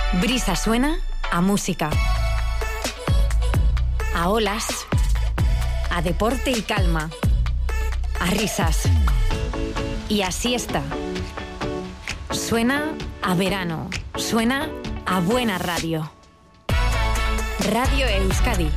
Brisa suena a música, a olas, a deporte y calma, a risas y a siesta. Suena a verano, suena a buena radio. Radio Euskadi.